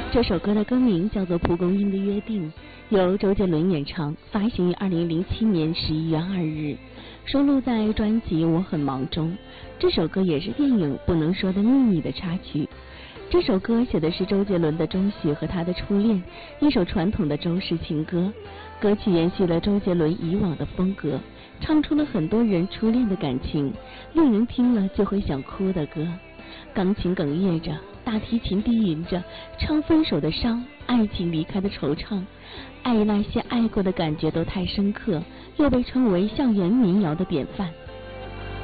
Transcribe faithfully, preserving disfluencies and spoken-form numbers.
这首歌的歌名叫做《蒲公英的约定》，由周杰伦演唱，发行于二零零七年十一月二日，收录在专辑《我很忙》中。这首歌也是电影《不能说的秘密》的插曲。这首歌写的是周杰伦的中学和他的初恋，一首传统的周氏情歌。歌曲延续了周杰伦以往的风格，唱出了很多人初恋的感情，令人听了就会想哭的歌。钢琴哽咽着，大提琴低吟着，唱分手的伤，爱情离开的惆怅，爱那些爱过的感觉都太深刻，又被称为校园民谣的典范。